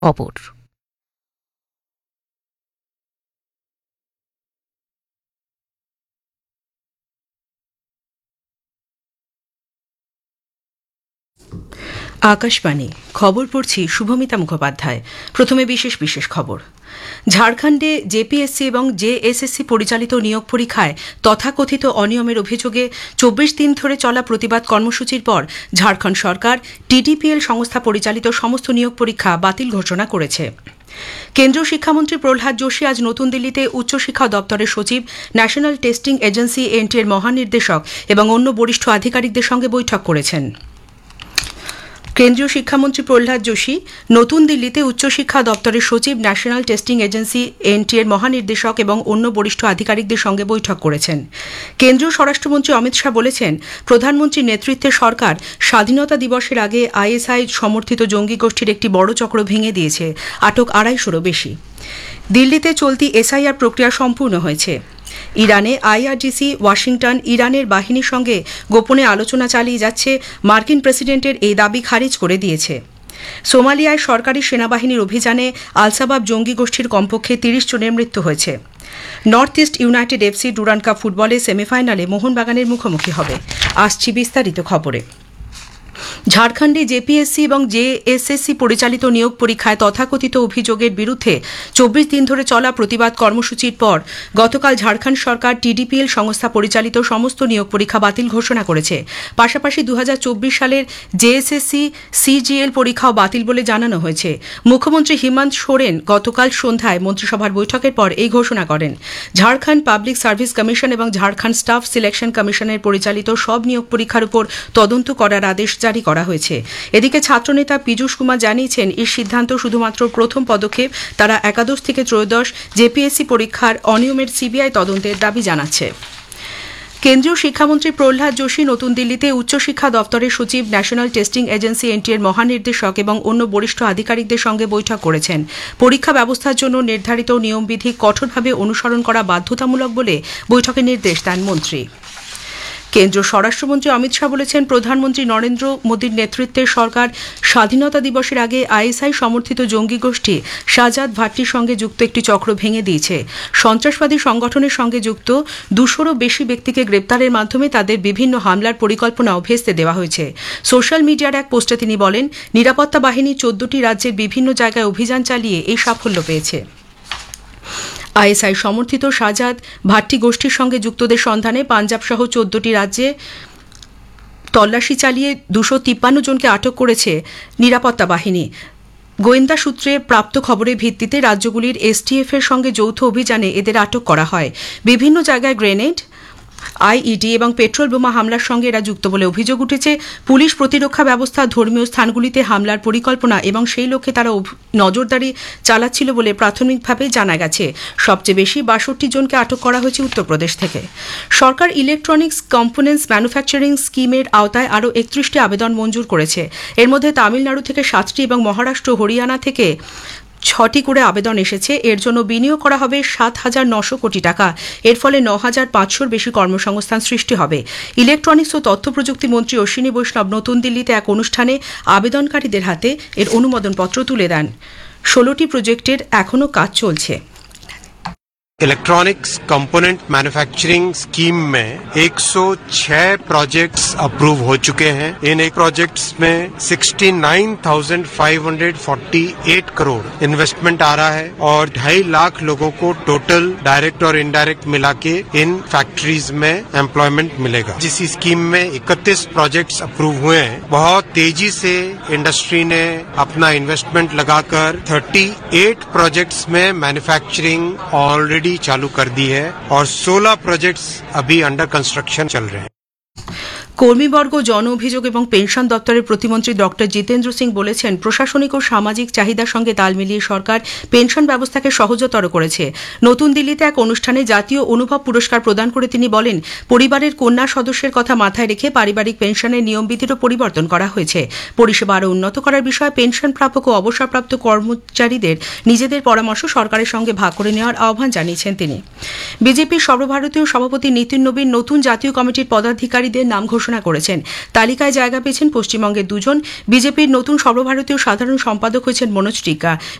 অপর। আকাশবাণী খবর পড়ছি শুভমিতা মুখোপাধ্যায়। প্রথমে বিশেষ বিশেষ খবর। ঝাড়খণ্ডে জেপিএসসি এবং জেএসএসসি পরিচালিত নিয়োগ পরীক্ষায় তথাকথিত অনিয়মের অভিযোগে 24 দিন ধরে চলা প্রতিবাদ কর্মসূচির পর ঝাড়খণ্ড সরকার টিডিপিএল সংস্থা পরিচালিত সমস্ত নিয়োগ পরীক্ষা বাতিল ঘোষণা করেছে। কেন্দ্রীয় শিক্ষামন্ত্রী প্রহ্লাদ যোশী আজ নতুন দিল্লিতে উচ্চশিক্ষা দপ্তরের সচিব, ন্যাশনাল টেস্টিং এজেন্সি এনটি এর মহানির্দেশক এবং অন্য বরিষ্ঠ আধিকারিকদের সঙ্গে বৈঠক করেছেন। কেন্দ্রীয় শিক্ষামন্ত্রী প্রহ্লাদ যোশী নতুন দিল্লিতে উচ্চশিক্ষা দপ্তরের সচিব, ন্যাশনাল টেস্টিং এজেন্সি এনটি এর মহানির্দেশক এবং অন্য বরিষ্ঠ আধিকারিকদের সঙ্গে বৈঠক করেছেন। কেন্দ্রীয় স্বরাষ্ট্রমন্ত্রী অমিত শাহ বলেছেন, প্রধানমন্ত্রীর নেতৃত্বে সরকার স্বাধীনতা দিবসের আগে আইএসআই সমর্থিত জঙ্গি গোষ্ঠীর একটি বড় চক্র ভেঙে দিয়েছে। আটক 250-রও বেশি। দিল্লিতে চলতি এসআইআর প্রক্রিয়া সম্পূর্ণ হয়েছে। ইরানে আইআরজিসি ওয়াশিংটন ইরানের বাহিনীর সঙ্গে গোপনে আলোচনা চালিয়ে যাচ্ছে, মার্কিন প্রেসিডেন্টের এই দাবি খারিজ করে দিয়েছে। সোমালিয়ায় সরকারি সেনাবাহিনীর অভিযানে আল-শাবাব জঙ্গি গোষ্ঠীর কমপক্ষে 30 জনের মৃত্যু হয়েছে। North east United FC Durand cup ফুটবলে সেমিফাইনালে মোহনবাগানের মুখোমুখি হবে। আসছি বিস্তারিত খবরে। ঝাড়খণ্ডে জেপিএসসি এবং জেএসএসসি পরিচালিত নিয়োগ পরীক্ষায় তথাকথিত অভিযোগের বিরুদ্ধে 24 দিন ধরে চলা প্রতিবাদ কর্মসূচির পর গতকাল ঝাড়খণ্ড সরকার টিডিপিএল সংস্থা পরিচালিত সমস্ত নিয়োগ পরীক্ষা বাতিল ঘোষণা করেছে। পাশাপাশি 2024 সালের জেএসএসসি সিজিএল পরীক্ষাও বাতিল বলে জানানো হয়েছে। মুখ্যমন্ত্রী হিমন্ত সোরেন গতকাল সন্ধ্যায় মন্ত্রিসভার বৈঠকের পর এই ঘোষণা করেন। ঝাড়খণ্ড পাবলিক সার্ভিস কমিশন এবং ঝাড়খণ্ড স্টাফ সিলেকশন কমিশনের পরিচালিত সব নিয়োগ পরীক্ষার উপর তদন্ত করার আদেশ জারি করা হয়েছে। এদিকে ছাত্রনেতা পীযূষ কুমার জানিয়েছেন, এই সিদ্ধান্ত শুধুমাত্র প্রথম পদক্ষেপ। তারা একাদশ থেকে ত্রয়োদশ জেপিএসসি পরীক্ষার অনিয়মের সিবিআই তদন্তের দাবি জানাচ্ছে। কেন্দ্রীয় শিক্ষামন্ত্রী প্রহ্লাদ যোশী নতুন দিল্লিতে উচ্চশিক্ষা দপ্তরের সচিব, ন্যাশনাল টেস্টিং এজেন্সি এনটি এর মহানির্দেশক এবং অন্য বরিষ্ঠ আধিকারিকদের সঙ্গে বৈঠক করেছেন। পরীক্ষা ব্যবস্থার জন্য নির্ধারিত নিয়মবিধি কঠোরভাবে অনুসরণ করা বাধ্যতামূলক বলে বৈঠকে নির্দেশ দেন মন্ত্রী। কেন্দ্রীয় স্বরাষ্ট্রমন্ত্রী অমিত শাহ বলেছেন, প্রধানমন্ত্রী নরেন্দ্র মোদীর নেতৃত্বের সরকার স্বাধীনতা দিবসের আগে আইএসআই সমর্থিত জঙ্গি গোষ্ঠী শাহজাদ ভাট্টির সঙ্গে যুক্ত একটি চক্র ভেঙে দিয়েছে। সন্ত্রাসবাদী সংগঠনের সঙ্গে যুক্ত 200-রও বেশি ব্যক্তিকে গ্রেপ্তারের মাধ্যমে তাদের বিভিন্ন হামলার পরিকল্পনাও ভেস্তে দেওয়া হয়েছে। সোশ্যাল মিডিয়ার এক পোস্টে তিনি বলেন, নিরাপত্তা বাহিনী 14টি রাজ্যের বিভিন্ন জায়গায় অভিযান চালিয়ে এই সাফল্য পেয়েছে। আইএসআই সমর্থিত শাহজাদ ভাট্টি গোষ্ঠীর সঙ্গে যুক্তদের সন্ধানে পাঞ্জাব সহ 14টি রাজ্যে তল্লাশি চালিয়ে 253 জনকে আটক করেছে নিরাপত্তা বাহিনী। গোয়েন্দা সূত্রে প্রাপ্ত খবরের ভিত্তিতে রাজ্যগুলির এসটিএফ এর সঙ্গে যৌথ অভিযানে এদের আটক করা হয়। বিভিন্ন জায়গায় গ্রেনেড, আইইডি এবং পেট্রোল বোমা হামলার সঙ্গে এরা যুক্ত বলে অভিযোগ উঠেছে। পুলিশ প্রতিরক্ষা ব্যবস্থা, ধর্মীয় স্থানগুলিতে হামলার পরিকল্পনা এবং সেই লক্ষ্যে তারা নজরদারি চালাচ্ছিল বলে প্রাথমিকভাবে জানা গেছে। সবচেয়ে বেশি 62 জনকে আটক করা হয়েছে উত্তরপ্রদেশ থেকে। সরকার ইলেকট্রনিক্স কম্পোনেন্টস ম্যানুফ্যাকচারিং স্কিমের আওতায় আরও 31টি আবেদন মঞ্জুর করেছে। এর মধ্যে তামিলনাড়ু থেকে 7টি এবং মহারাষ্ট্র, হরিয়ানা থেকে 6টি করে আবেদন এসেছে। এর জন্য বিনিয়োগ করা হবে 7,900 কোটি টাকা। এর ফলে 9,500-র বেশি কর্মসংস্থান সৃষ্টি হবে। ইলেকট্রনিক্স ও তথ্য প্রযুক্তি মন্ত্রী অশ্বিনী বৈষ্ণব নতুন দিল্লিতে এক অনুষ্ঠানে আবেদনকারীদের হাতে এর অনুমোদনপত্র তুলে দেন। 16টি প্রজেক্টের এখনও কাজ চলছে। इलेक्ट्रॉनिक्स कंपोनेंट मैन्युफैक्चरिंग स्कीम में 106 प्रोजेक्ट्स अप्रूव हो चुके हैं। इन एक प्रोजेक्ट्स में 69,548 करोड़ इन्वेस्टमेंट आ रहा है और 2.5 लाख लोगों को टोटल डायरेक्ट और इनडायरेक्ट मिला के इन फैक्ट्रीज में एम्प्लॉयमेंट मिलेगा। जिस स्कीम में 31 प्रोजेक्ट्स अप्रूव हुए हैं, बहुत तेजी से इंडस्ट्री ने अपना इन्वेस्टमेंट लगाकर 38 प्रोजेक्ट्स में मैन्युफैक्चरिंग ऑलरेडी चालू कर दी है और 16 प्रोजेक्ट्स अभी अंडर कंस्ट्रक्शन चल रहे हैं। কর্মীবর্গ, জন অভিযোগ এবং পেনশন দপ্তরের প্রতিমন্ত্রী ডক্টর জিতেন্দ্র সিং বলেছেন, প্রশাসনিক ও সামাজিক চাহিদার সঙ্গে তাল মিলিয়ে সরকার পেনশন ব্যবস্থাকে সহজতর করেছে। নতুন দিল্লিতে এক অনুষ্ঠানে জাতীয় অনুভব পুরস্কার প্রদান করে তিনি বলেন, পরিবারের কন্যা সদস্যের কথা মাথায় রেখে পারিবারিক পেনশনের নিয়মবিধিরও পরিবর্তন করা হয়েছে। পরিষেবা আরও উন্নত করার বিষয়ে পেনশন প্রাপক ও অবসরপ্রাপ্ত কর্মচারীদের নিজেদের পরামর্শ সরকারের সঙ্গে ভাগ করে নেওয়ার আহ্বান জানিয়েছেন তিনি। বিজেপির সর্বভারতীয় সভাপতি নীতিন নবীন নতুন জাতীয় কমিটির পদাধিকারীদের নাম ঘোষণা ঘোষণা করেছেন। তালিকায় জায়গা পেয়েছেন পশ্চিমবঙ্গের দুজন। বিজেপির নতুন সর্বভারতীয় সাধারণ সম্পাদক হয়েছেন মনোজ টিকা।